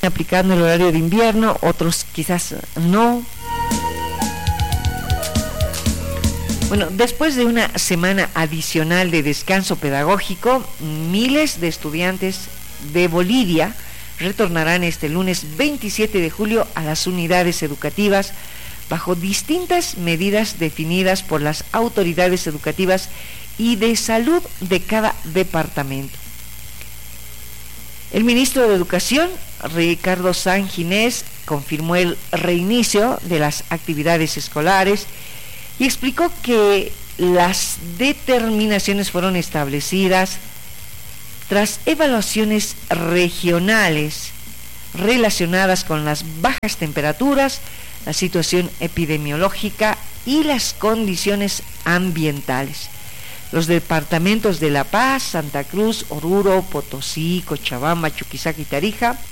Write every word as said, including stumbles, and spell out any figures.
aplicando el horario de invierno, otros quizás no. Bueno, después de una semana adicional de descanso pedagógico, miles de estudiantes de Bolivia retornarán este lunes veintisiete de julio a las unidades educativas bajo distintas medidas definidas por las autoridades educativas y de salud de cada departamento. El ministro de Educación, Ricardo San Ginés, confirmó el reinicio de las actividades escolares y explicó que las determinaciones fueron establecidas tras evaluaciones regionales relacionadas con las bajas temperaturas, la situación epidemiológica y las condiciones ambientales. Los departamentos de La Paz, Santa Cruz, Oruro, Potosí, Cochabamba, Chuquisaca y Tarija